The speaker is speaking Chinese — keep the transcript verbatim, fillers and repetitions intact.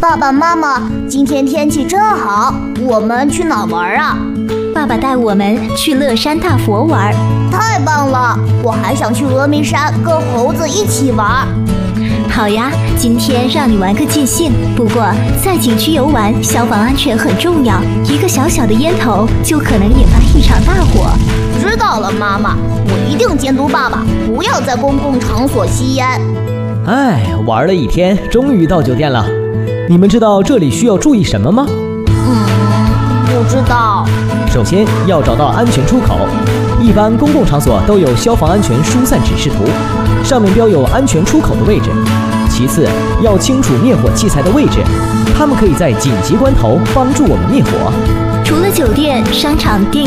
爸爸妈妈，今天天气真好，我们去哪玩啊？ 爸爸带我们去乐山大佛玩。 太棒了！我还想去峨眉山跟猴子一起玩。 好呀，今天让你玩个尽兴。不过在景区游玩，消防安全很重要，一个小小的烟头就可能引发一场大火。 知道了，妈妈，我一定监督爸爸，不要在公共场所吸烟。 哎，玩了一天，终于到酒店了。你们知道这里需要注意什么吗？ 嗯，不知道。 首先要找到安全出口，一般公共场所都有消防安全疏散指示图，上面标有安全出口的位置。其次要清楚灭火器材的位置，它们可以在紧急关头帮助我们灭火。 除了酒店、商场、电影